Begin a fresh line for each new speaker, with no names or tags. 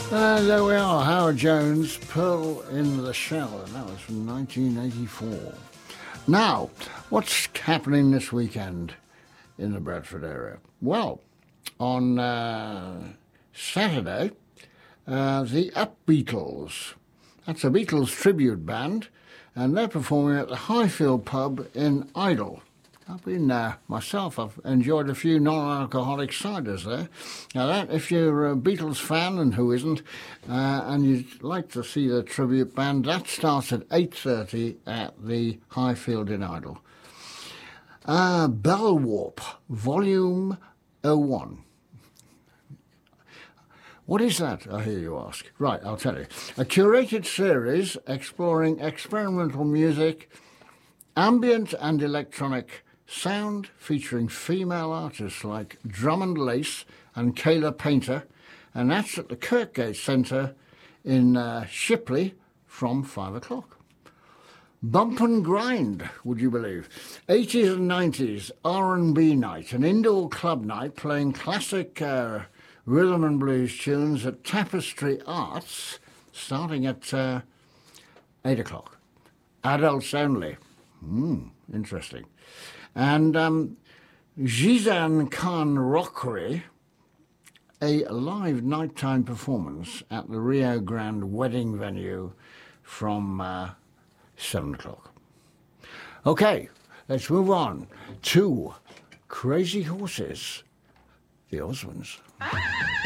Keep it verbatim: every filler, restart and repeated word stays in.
And there we are, Howard Jones, Pearl in the Shell, and that was from nineteen eighty-four. Now, what's happening this weekend in the Bradford area? Well, on uh, Saturday, uh, the Up Beatles. That's a Beatles tribute band, and they're performing at the Highfield Pub in Idle. I've been there myself. I've enjoyed a few non-alcoholic ciders there. Now, that, if you're a Beatles fan, and who isn't, uh, and you'd like to see the tribute band, that starts at eight thirty at the Highfield in Idle. Uh, Bell Warp, Volume oh one. What is that, I hear you ask? Right, I'll tell you. A curated series exploring experimental music, ambient and electronic sound, featuring female artists like Drummond Lace and Kayla Painter, and that's at the Kirkgate Centre in uh, Shipley from five o'clock. Bump and Grind, would you believe? eighties and nineties R and B night, an indoor club night playing classic uh, rhythm and blues tunes at Tapestry Arts, starting at uh, eight o'clock. Adults only. Hmm, interesting. And um, Jizan Khan Rockery, a live nighttime performance at the Rio Grande wedding venue from uh, seven o'clock. Okay, let's move on to Crazy Horses, the Osmonds.